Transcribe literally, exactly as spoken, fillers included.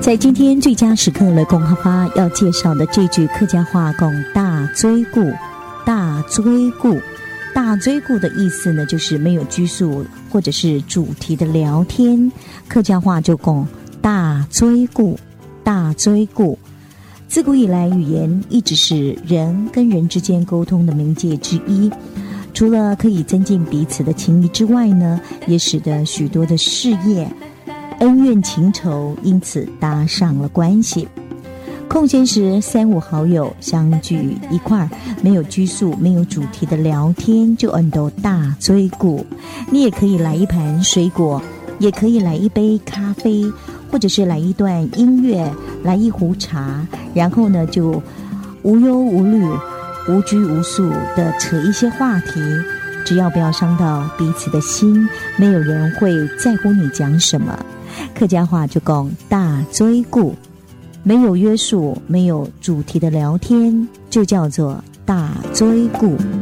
在今天最佳时刻的公哈发要介绍的这句客家话讲大追顾，大追顾，大追顾的意思呢，就是没有拘束或者是主题的聊天，客家话就讲大追顾，大追顾。自古以来，语言一直是人跟人之间沟通的媒介之一。除了可以增进彼此的情谊之外呢，也使得许多的事业、恩怨情仇因此搭上了关系。空闲时，三五好友相聚一块儿，没有拘束、没有主题的聊天，就按都大追顾。你也可以来一盘水果，也可以来一杯咖啡，或者是来一段音乐，来一壶茶，然后呢，就无忧无虑、无拘无束的扯一些话题，只要不要伤到彼此的心，没有人会在乎你讲什么。客家话就讲大追顾，没有约束、没有主题的聊天，就叫做大追顾。